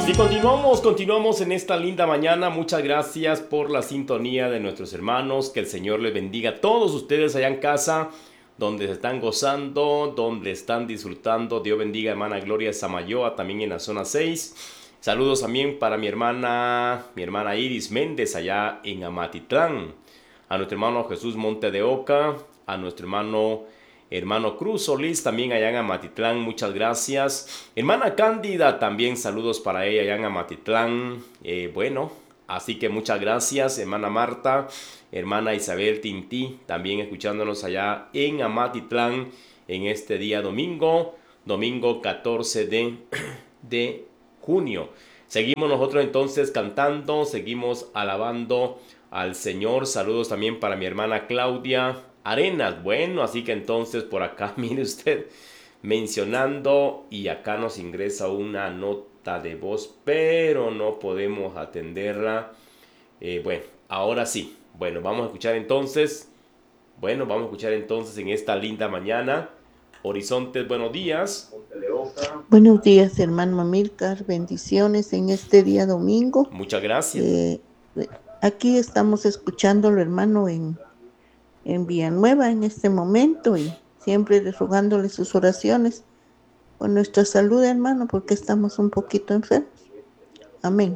Así continuamos en esta linda mañana. Muchas gracias por la sintonía de nuestros hermanos. Que el Señor les bendiga a todos ustedes allá en casa, donde se están gozando, donde están disfrutando. Dios bendiga a hermana Gloria Samayoa, también en la zona 6. Saludos también para mi hermana Iris Méndez allá en Amatitlán. A nuestro hermano Jesús Monte de Oca, a nuestro hermano Cruz Solís, también allá en Amatitlán, muchas gracias. Hermana Cándida, también saludos para ella allá en Amatitlán. Bueno, así que muchas gracias. Hermana Marta, hermana Isabel Tintí, también escuchándonos allá en Amatitlán en este día domingo 14 de junio. Seguimos nosotros entonces cantando, seguimos alabando al Señor. Saludos también para mi hermana Claudia Arenas. Bueno, así que entonces por acá, mire usted, mencionando, y acá nos ingresa una nota de voz, pero no podemos atenderla. Bueno, ahora sí. Bueno, vamos a escuchar entonces. Bueno, vamos a escuchar entonces en esta linda mañana. Horizontes, buenos días. Buenos días, hermano Amílcar. Bendiciones en este día domingo. Muchas gracias. Eh, Aquí estamos escuchándolo, hermano, en Villanueva en este momento y siempre rogándole sus oraciones por nuestra salud, hermano, porque estamos un poquito enfermos. Amén.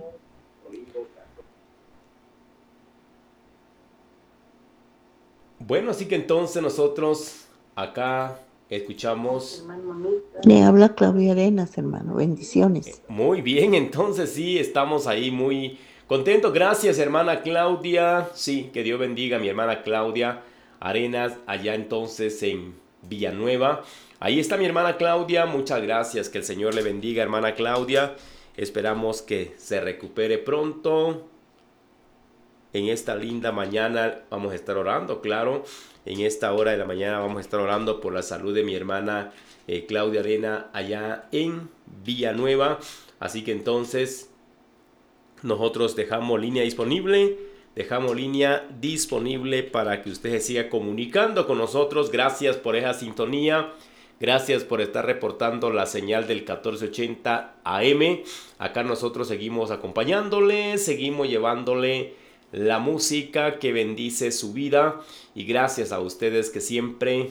Bueno, así que entonces nosotros acá escuchamos. Le habla Claudia Arenas, hermano. Bendiciones. Muy bien, entonces sí, estamos ahí muy contentos. Gracias, hermana Claudia. Sí, que Dios bendiga a mi hermana Claudia Arenas, allá entonces en Villanueva. Ahí está mi hermana Claudia. Muchas gracias. Que el Señor le bendiga, hermana Claudia. Esperamos que se recupere pronto. En esta linda mañana vamos a estar orando, claro. En esta hora de la mañana vamos a estar orando por la salud de mi hermana Claudia Arena allá en Villanueva. Así que entonces nosotros dejamos línea disponible. Dejamos línea disponible para que usted se siga comunicando con nosotros. Gracias por esa sintonía. Gracias por estar reportando la señal del 1480 AM. Acá nosotros seguimos acompañándole, seguimos llevándole la música que bendice su vida. Y gracias a ustedes que siempre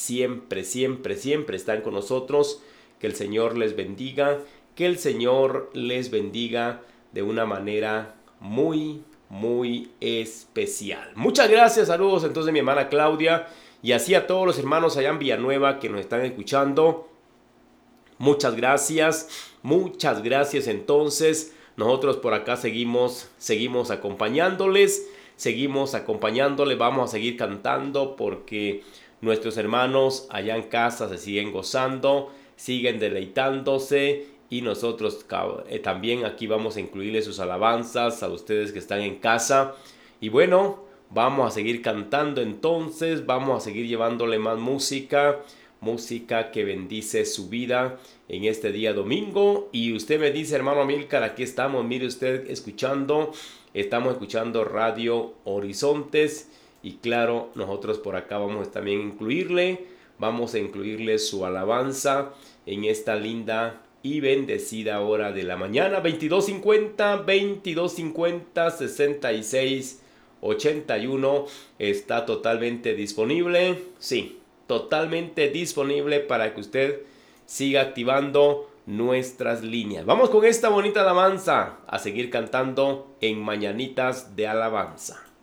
están con nosotros. Que el Señor les bendiga. Que el Señor les bendiga de una manera muy especial. Muchas gracias, saludos entonces mi hermana Claudia. Y así a todos los hermanos allá en Villanueva que nos están escuchando. Muchas gracias entonces. Nosotros por acá seguimos acompañándoles, vamos a seguir cantando porque nuestros hermanos allá en casa se siguen gozando, siguen deleitándose y nosotros también aquí vamos a incluirles sus alabanzas a ustedes que están en casa. Y bueno, vamos a seguir cantando entonces, vamos a seguir llevándole más música que bendice su vida en este día domingo. Y usted me dice, hermano Amílcar, aquí estamos, mire usted, estamos escuchando Radio Horizontes. Y claro, nosotros por acá vamos también vamos a incluirle su alabanza en esta linda y bendecida hora de la mañana. 2250 66 81 está totalmente disponible. Sí, totalmente disponible para que usted siga activando nuestras líneas. Vamos con esta bonita alabanza a seguir cantando en Mañanitas de Alabanza.